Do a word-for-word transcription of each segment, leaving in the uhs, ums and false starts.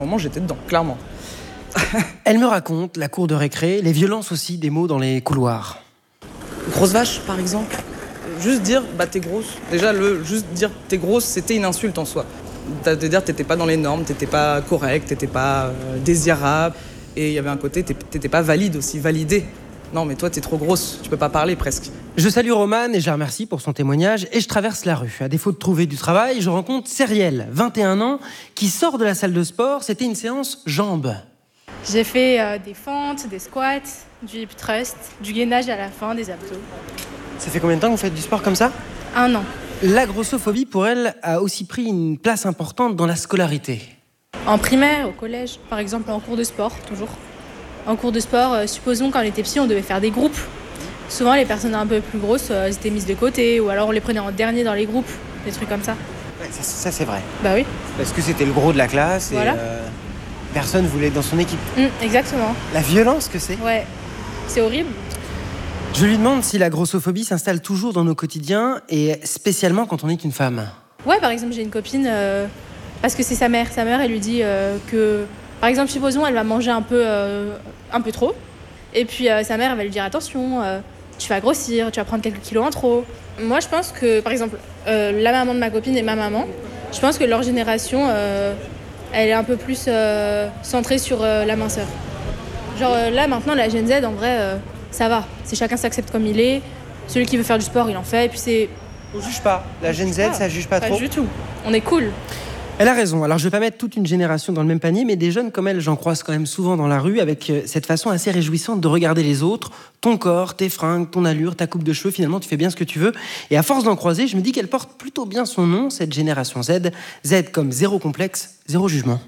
Au moment, j'étais dedans, clairement. Elle me raconte la cour de récré, les violences aussi des mots dans les couloirs. Grosse vache, par exemple. Juste dire, bah t'es grosse. Déjà, le juste dire t'es grosse, c'était une insulte en soi. De dire t'étais pas dans les normes, t'étais pas correct, t'étais pas euh, désirable. Et il y avait un côté, t'étais pas valide aussi, validé. Non, mais toi, t'es trop grosse, tu peux pas parler presque. Je salue Romane et je la remercie pour son témoignage et je traverse la rue. À défaut de trouver du travail, je rencontre Cériel, vingt et un ans, qui sort de la salle de sport. C'était une séance jambes. J'ai fait euh, des fentes, des squats, du hip thrust, du gainage à la fin, des abdos. Ça fait combien de temps que vous faites du sport comme ça ? Un an. La grossophobie, pour elle, a aussi pris une place importante dans la scolarité. En primaire, au collège, par exemple en cours de sport, toujours. En cours de sport, euh, supposons quand on était petit, on devait faire des groupes. Souvent, les personnes un peu plus grosses, euh, elles étaient mises de côté, ou alors on les prenait en dernier dans les groupes, des trucs comme ça. Ouais, ça, ça, c'est vrai. Bah oui. Parce que c'était le gros de la classe Voilà. et euh, personne voulait être dans son équipe. Mmh, exactement. La violence que c'est. Ouais, c'est horrible. Je lui demande si la grossophobie s'installe toujours dans nos quotidiens et spécialement quand on est une femme. Ouais, par exemple, j'ai une copine, euh, parce que c'est sa mère. Sa mère, elle lui dit euh, que, par exemple, supposons, elle va manger un peu, euh, un peu trop. Et puis, euh, sa mère, elle va lui dire, attention, euh, tu vas grossir, tu vas prendre quelques kilos en trop. Moi, je pense que, par exemple, euh, la maman de ma copine et ma maman, je pense que leur génération, euh, elle est un peu plus euh, centrée sur euh, la minceur. Genre, euh, là, maintenant, la Gen Z, en vrai... Euh, ça va, c'est chacun s'accepte comme il est. Celui qui veut faire du sport, il en fait. Et puis c'est... On juge pas. La Gen Z, ça juge pas, pas trop. Pas du tout. On est cool. Elle a raison. Alors je vais pas mettre toute une génération dans le même panier, mais des jeunes comme elle, j'en croise quand même souvent dans la rue avec cette façon assez réjouissante de regarder les autres. Ton corps, tes fringues, ton allure, ta coupe de cheveux, finalement tu fais bien ce que tu veux. Et à force d'en croiser, je me dis qu'elle porte plutôt bien son nom, cette génération Z. Z comme zéro complexe, zéro jugement.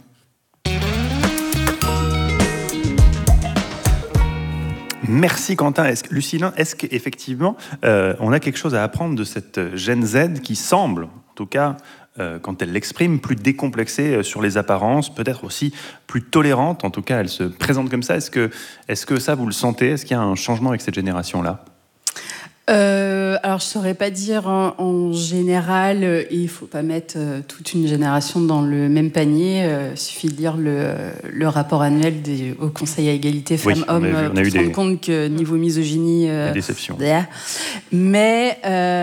Merci Quentin. Est-ce que, Lucien, est-ce qu'effectivement, euh, on a quelque chose à apprendre de cette Gen Z qui semble, en tout cas, euh, quand elle l'exprime, plus décomplexée sur les apparences, peut-être aussi plus tolérante, en tout cas, elle se présente comme ça. Est-ce que, est-ce que ça, vous le sentez ? Est-ce qu'il y a un changement avec cette génération-là ? Euh, alors je saurais pas dire en, en général, euh, il faut pas mettre euh, toute une génération dans le même panier. Euh, il suffit de lire le, le rapport annuel des, au Conseil à égalité femmes-hommes oui, pour se rendre compte que niveau misogynie, euh, des déceptions. Mais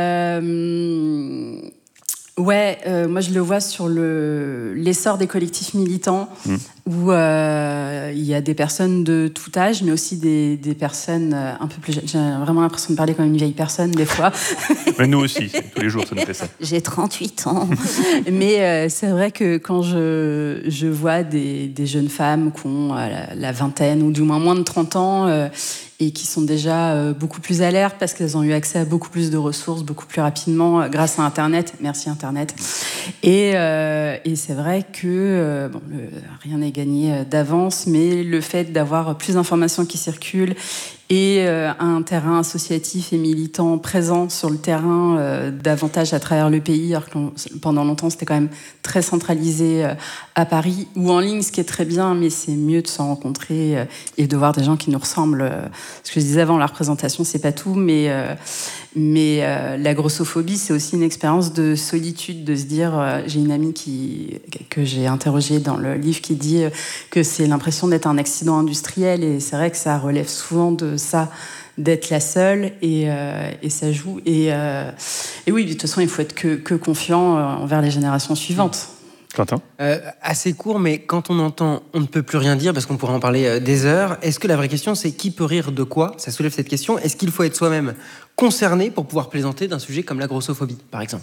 euh, ouais, euh, moi je le vois sur le l'essor des collectifs militants. Mmh. Où euh, il y a des personnes de tout âge, mais aussi des, des personnes un peu plus jeunes. J'ai vraiment l'impression de parler comme une vieille personne, des fois. Mais nous aussi, tous les jours, ça nous fait ça. J'ai trente-huit ans. Mais euh, c'est vrai que quand je, je vois des, des jeunes femmes qui ont euh, la, la vingtaine, ou du moins moins de trente ans, euh, et qui sont déjà euh, beaucoup plus alertes parce qu'elles ont eu accès à beaucoup plus de ressources, beaucoup plus rapidement, euh, grâce à Internet. Merci Internet. Et, euh, et c'est vrai que euh, bon, le, rien n'est gagné d'avance, mais le fait d'avoir plus d'informations qui circulent et euh, un terrain associatif et militant présent sur le terrain euh, davantage à travers le pays, alors que pendant longtemps c'était quand même très centralisé euh, à Paris ou en ligne, ce qui est très bien, mais c'est mieux de s'en rencontrer euh, et de voir des gens qui nous ressemblent. Euh, ce que je disais avant, la représentation c'est pas tout, mais euh, mais euh, la grossophobie c'est aussi une expérience de solitude, de se dire euh, j'ai une amie qui que j'ai interrogée dans le livre qui dit euh, que c'est l'impression d'être un accident industriel, et c'est vrai que ça relève souvent de ça, d'être la seule, et, euh, et ça joue. Et, euh, et oui, de toute façon, il faut être que, que confiant envers les générations suivantes. Quentin ? euh, Assez court, mais quand on entend « on ne peut plus rien dire », parce qu'on pourrait en parler euh, des heures, est-ce que la vraie question, c'est qui peut rire de quoi ? Ça soulève cette question. Est-ce qu'il faut être soi-même concerné pour pouvoir plaisanter d'un sujet comme la grossophobie, par exemple ?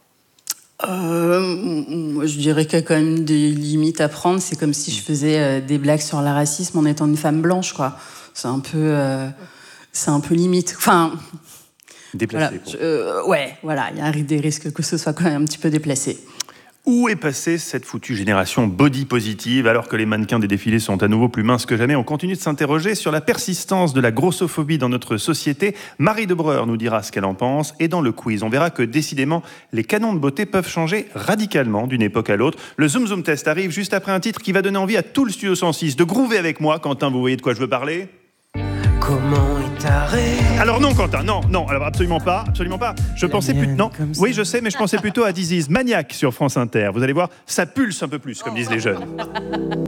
Euh, moi, je dirais qu'il y a quand même des limites à prendre. C'est comme si je faisais euh, des blagues sur le racisme en étant une femme blanche, quoi. C'est un peu, euh, c'est un peu limite. Enfin, déplacé. Voilà, je, euh, ouais, voilà, il y a des risques que ce soit quand même un petit peu déplacé. Où est passée cette foutue génération body positive alors que les mannequins des défilés sont à nouveau plus minces que jamais ? On continue de s'interroger sur la persistance de la grossophobie dans notre société. Marie Debreur nous dira ce qu'elle en pense, et dans le quiz, on verra que décidément, les canons de beauté peuvent changer radicalement d'une époque à l'autre. Le Zoom Zoom Test arrive juste après un titre qui va donner envie à tout le Studio cent six de groover avec moi. Quentin, vous voyez de quoi je veux parler ? Comment est taré? Alors non, Quentin, non, non, alors absolument pas, absolument pas. Je La pensais plutôt, mienne non, comme ça. oui, je sais, mais je pensais plutôt à This Is Maniac sur France Inter. Vous allez voir, ça pulse un peu plus, comme disent les jeunes.